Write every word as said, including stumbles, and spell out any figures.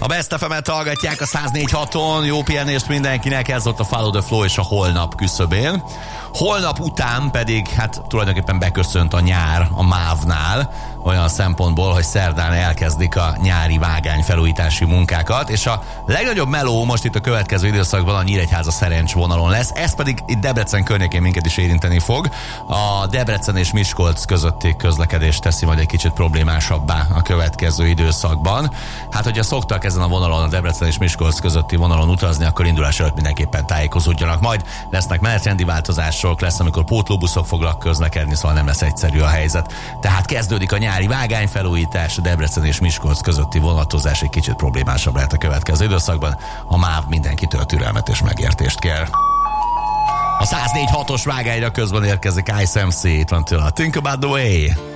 A Best ef emet hallgatják a száz négy haton, jó pihenést mindenkinek, ez ott a Follow the Flow és a holnap küszöbén. Holnap után pedig, hát tulajdonképpen beköszönt a nyár a mávnál, olyan szempontból, hogy szerdán elkezdik a nyári vágányfelújítási munkákat, és a legnagyobb meló most itt a következő időszakban a Nyíregyháza Szerencs vonalon lesz, ez pedig itt Debrecen környékén minket is érinteni fog. A Debrecen és Miskolc közötti közlekedést teszi majd egy kicsit problémásabbá a következő időszakban. Hát, hogyha szoktak ezen a vonalon, a Debrecen és Miskolc közötti vonalon utazni, akkor indulás előtt mindenképpen tájékozódjanak. Majd lesznek menetrendi változások, lesz, amikor pótlóbuszok fognak közlekedni, szóval nem lesz egyszerű a helyzet. Tehát kezdődik a nyári vágányfelújítás, a Debrecen és Miskolc közötti vonatozás egy kicsit problémásabb lehet a következő időszakban. A MÁV mindenkitől türelmet és megértést kér. A száz négy hatos vágányra közben érkezik Ice em cé, itt van tőle a Think About the Way.